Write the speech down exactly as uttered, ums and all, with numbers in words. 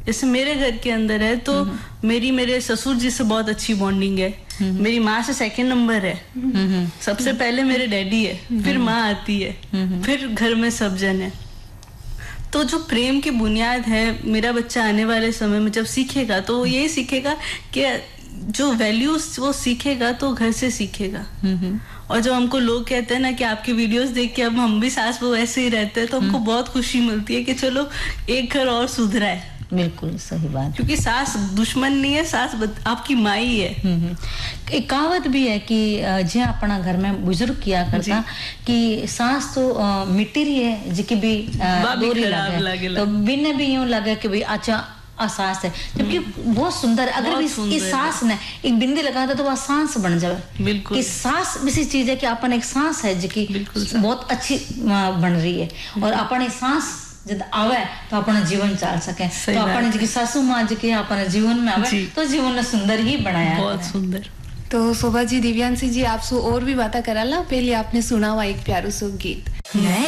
जैसे मेरे घर के अंदर है तो मेरी मेरे ससुर जी से बहुत अच्छी बॉन्डिंग है, मेरी माँ से सेकंड नंबर है, सबसे पहले मेरे डैडी है, फिर माँ आती है, फिर घर में सब जन है। तो जो प्रेम की बुनियाद है, मेरा बच्चा आने वाले समय में जब सीखेगा तो वो यही सीखेगा कि जो वैल्यूज वो सीखेगा तो घर से सीखेगा। और जो हमको लोग कहते हैं ना कि आपके वीडियोस देख के अब हम भी सास वो ऐसे ही रहते हैं, तो हमको बहुत खुशी मिलती है कि चलो एक घर और सुधरा है। बिल्कुल सही बात, क्योंकि सास दुश्मन नहीं है, सास आपकी माई है। एक कहावत भी है कि जे अपना घर में बुजुर्ग किया करता कि सास तो मिट्टी रही है जिकी भी डोरी लगे, लगे तो बिन भी यूं लगे कि भाई अच्छा आसास है, जबकि बहुत सुंदर। अगर इस, इस सांस ने एक बिंदी लगाता तो वह सांस बन जाए। बिल्कुल, कि सांस ऐसी चीज है कि अपन एक सांस है जिकी बहुत अच्छी बन रही है, और अपन सांस जब आवे तो अपना जीवन चल सके। तो अपन जी सासू माँ जी के अपने जीवन में आवे तो जीवन ने सुंदर ही बनाया, बहुत सुंदर। तो शोभा जी, दिव्यांशी जी आपसे और भी बातें कराला, पहले आपने सुना हुआ एक प्यारो सो गीत।